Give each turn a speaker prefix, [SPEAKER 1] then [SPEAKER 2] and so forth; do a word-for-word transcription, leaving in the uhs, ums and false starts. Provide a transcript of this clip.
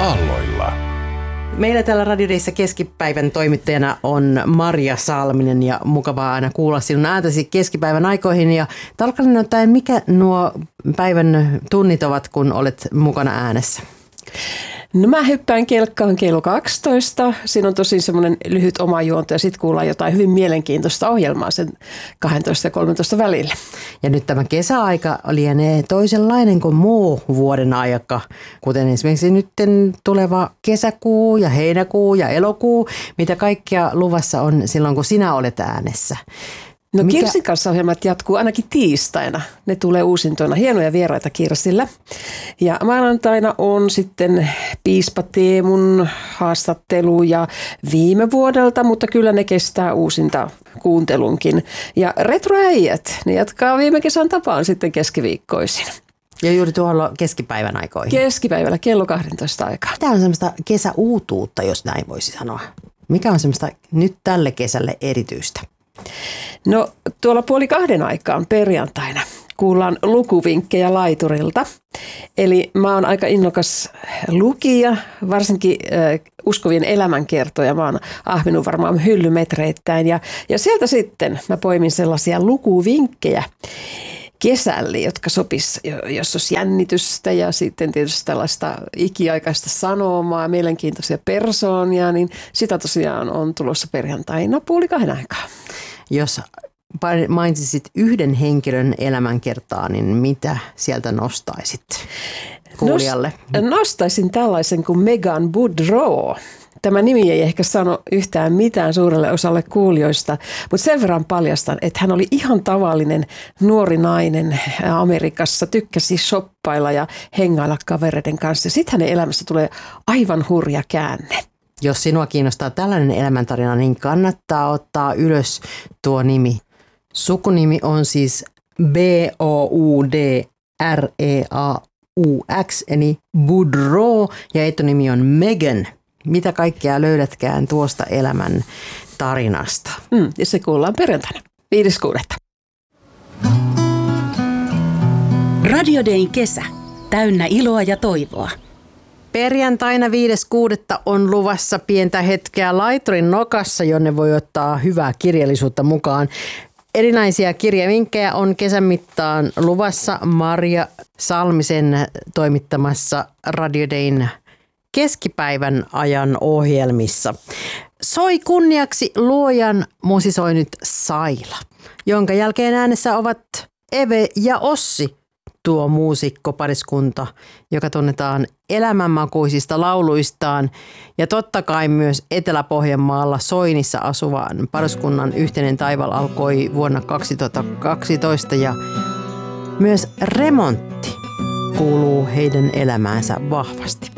[SPEAKER 1] aalloilla.
[SPEAKER 2] Meillä täällä Radiodeissa keskipäivän toimittajana on Maria Salminen ja mukavaa aina kuulla sinun ääntäsi keskipäivän aikoihin. Ja tarkalleen ottaen, mikä nuo päivän tunnit ovat, kun olet mukana äänessä?
[SPEAKER 3] No mä hyppään kelkkaan kello kaksitoista. Siinä on tosi semmoinen lyhyt omajuonto ja sitten kuullaan jotain hyvin mielenkiintoista ohjelmaa sen kaksitoista ja kolmetoista välillä.
[SPEAKER 2] Ja nyt tämä kesäaika lienee toisenlainen kuin muu vuoden aika, kuten esimerkiksi nyt tuleva kesäkuu ja heinäkuu ja elokuu, mitä kaikkea luvassa on silloin, kun sinä olet äänessä.
[SPEAKER 3] No
[SPEAKER 2] Mikä...
[SPEAKER 3] Kirsin kanssa ohjelmat jatkuu ainakin tiistaina. Ne tulee uusintoina. Hienoja vieraita Kirsillä. Ja maanantaina on sitten piispa Teemun haastattelu ja viime vuodelta, mutta kyllä ne kestää uusinta kuuntelunkin. Ja retroäijät, ne jatkaa viime kesän tapaan sitten keskiviikkoisin.
[SPEAKER 2] Ja juuri tuolla keskipäivän aikoihin.
[SPEAKER 3] Keskipäivällä kello kaksitoista aikaa.
[SPEAKER 2] Tämä on semmoista kesäuutuutta, jos näin voisi sanoa. Mikä on semmoista nyt tälle kesälle erityistä?
[SPEAKER 3] No tuolla puoli kahden aikaan perjantaina kuullaan lukuvinkkejä laiturilta. Eli mä oon aika innokas lukija, varsinkin äh, uskovien elämänkertoja. Mä oon ahminut varmaan hyllymetreittäin ja, ja sieltä sitten mä poimin sellaisia lukuvinkkejä kesälle, jotka sopis, jos olisi jännitystä ja sitten tietysti tällaista ikiaikaista sanomaa, mielenkiintoisia persoonia, niin sitä tosiaan on tulossa perjantaina puoli kahden aikaa.
[SPEAKER 2] Jos mainitsisit yhden henkilön elämänkertaa, niin mitä sieltä nostaisit kuulijalle?
[SPEAKER 3] Nostaisin tällaisen kuin Megan Boudreau. Tämä nimi ei ehkä sano yhtään mitään suurelle osalle kuulijoista, mutta sen verran paljastan, että hän oli ihan tavallinen nuori nainen Amerikassa, tykkäsi shoppailla ja hengailla kavereiden kanssa. Sitten hänen elämästä tulee aivan hurja käänne.
[SPEAKER 2] Jos sinua kiinnostaa tällainen elämäntarina, niin kannattaa ottaa ylös tuo nimi. Sukunimi on siis B O U D R E A U X, eli Boudreau, ja etunimi on Megan. Mitä kaikkea löydätkään tuosta elämän tarinasta?
[SPEAKER 3] Mm, ja se kuullaan perjantaina, viides kuudetta.
[SPEAKER 4] Radiodein kesä. Täynnä iloa ja toivoa.
[SPEAKER 2] Perjantaina viides kuudetta on luvassa pientä hetkeä laiturin nokassa, jonne voi ottaa hyvää kirjallisuutta mukaan. Erinäisiä kirjavinkkejä on kesän mittaan luvassa Maria Salmisen toimittamassa Radiodein keskipäivän ajan ohjelmissa. Soi kunniaksi luojan musisoinut Saila, jonka jälkeen äänessä ovat Eve ja Ossi, tuo muusikkopariskunta, joka tunnetaan elämänmakuisista lauluistaan, ja totta kai myös Etelä-Pohjanmaalla Soinissa asuvan pariskunnan yhteinen taival alkoi vuonna kaksituhattakaksitoista, ja myös remontti kuuluu heidän elämäänsä vahvasti.